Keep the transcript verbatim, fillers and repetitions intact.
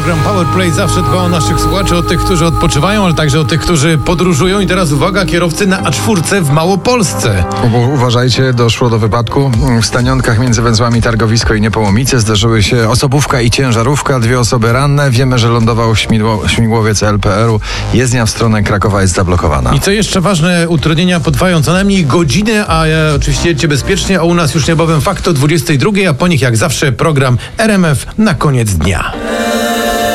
Program Power Play zawsze dba o naszych słuchaczy, o tych, którzy odpoczywają, ale także o tych, którzy podróżują. I teraz uwaga, kierowcy na A cztery w Małopolsce. U- uważajcie, doszło do wypadku. W Stanionkach między węzłami Targowisko i Niepołomice zdarzyły się osobówka i ciężarówka, dwie osoby ranne. Wiemy, że lądował śmigło- śmigłowiec L P R u. Jezdnia w stronę Krakowa jest zablokowana. I co jeszcze ważne, utrudnienia potrwają co najmniej godzinę, a e, oczywiście jedźcie bezpiecznie, a u nas już niebawem fakt o dwudziestej drugiej, a po nich jak zawsze program R M F na koniec dnia.